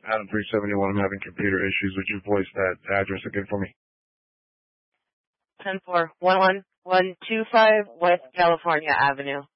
Adam 371, I'm having computer issues. Would you voice that address again for me? 1011125 West California Avenue.